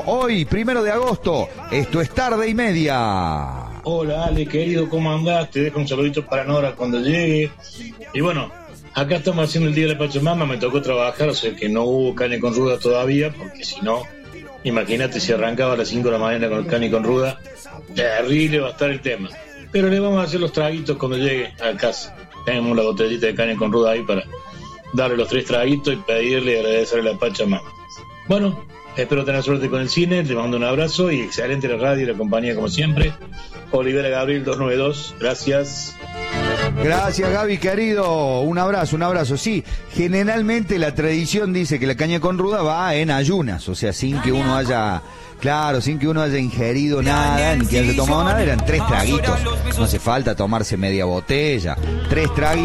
Hoy, 1 de agosto, esto es Tarde y Media. Hola Ale, querido, ¿cómo andás? Te dejo un saludito para Nora cuando llegue. Y bueno, acá estamos haciendo el Día de la Pachamama, me tocó trabajar, o sea que no hubo carne con ruda todavía, porque si no, imagínate si arrancaba a las 5 de la mañana con carne con ruda, terrible va a estar el tema. Pero le vamos a hacer los traguitos cuando llegue a casa. Tenemos la botellita de carne con ruda ahí para darle los 3 traguitos y pedirle y agradecerle a la Pachamama. Bueno, espero tener suerte con el cine, te mando un abrazo y excelente la radio y la compañía como siempre. Olivera Gabriel 292, gracias. Gracias, Gaby, querido. Un abrazo. Sí, generalmente la tradición dice que la caña con ruda va en ayunas, o sea, sin que uno haya ingerido nada, ni que haya tomado nada, eran 3 traguitos. No hace falta tomarse media botella, 3 traguitos.